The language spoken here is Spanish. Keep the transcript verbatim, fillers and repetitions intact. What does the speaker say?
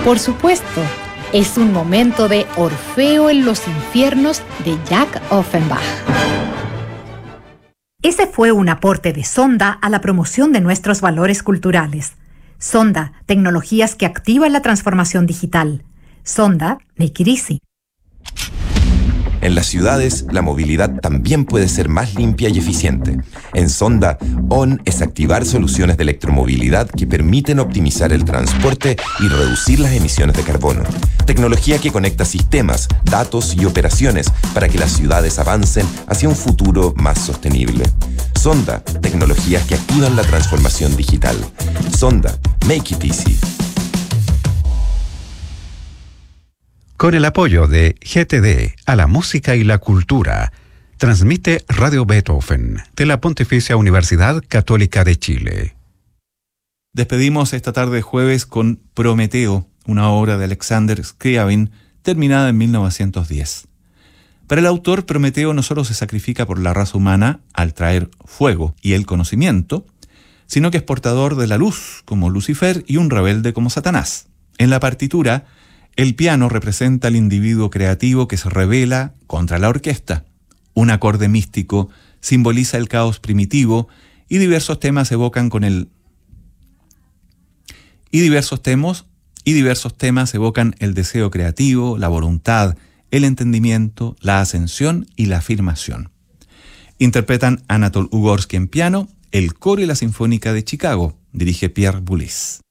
Por supuesto, es un momento de Orfeo en los infiernos de Jack Offenbach. Ese fue un aporte de Sonda a la promoción de nuestros valores culturales. Sonda, tecnologías que activan la transformación digital. Sonda, make it easy. En las ciudades, la movilidad también puede ser más limpia y eficiente. En Sonda, ON es activar soluciones de electromovilidad que permiten optimizar el transporte y reducir las emisiones de carbono. Tecnología que conecta sistemas, datos y operaciones para que las ciudades avancen hacia un futuro más sostenible. Sonda, tecnologías que activan la transformación digital. Sonda, make it easy. Con el apoyo de G T D a la música y la cultura, transmite Radio Beethoven de la Pontificia Universidad Católica de Chile. Despedimos esta tarde de jueves con Prometeo, una obra de Alexander Scriabin, terminada en mil novecientos diez. Para el autor, Prometeo no solo se sacrifica por la raza humana al traer fuego y el conocimiento, sino que es portador de la luz, como Lucifer, y un rebelde como Satanás. En la partitura, el piano representa al individuo creativo que se rebela contra la orquesta. Un acorde místico simboliza el caos primitivo y diversos temas evocan con el y diversos temas y diversos temas evocan el deseo creativo, la voluntad, el entendimiento, la ascensión y la afirmación. Interpretan Anatol Ugorski en piano, el coro y la Sinfónica de Chicago. Dirige Pierre Boulez.